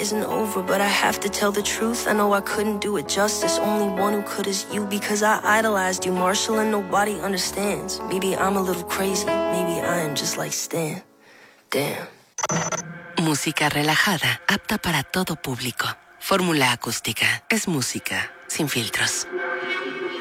isn't over, but I have to tell the truth. I know I couldn't do it justice. Only one who could is you, because I idolized you, Marshall, and nobody understands. Maybe I'm a little crazy. Maybe I am just like Stan. Damn. Música relajada, apta para todo público. Fórmula acústica. Es música sin filtros.